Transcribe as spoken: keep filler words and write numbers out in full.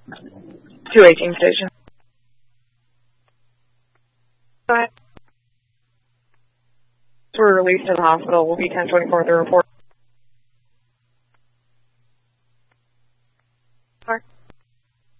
two eighteen station. Go ahead. We're released to the hospital. We'll be ten twenty-four with the report.